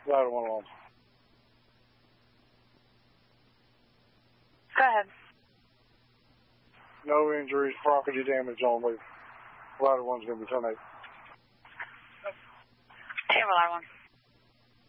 Ladder 1 alone. Go ahead. No injuries, property damage only. Ladder 1's going to be 10-8. Table Ladder 1.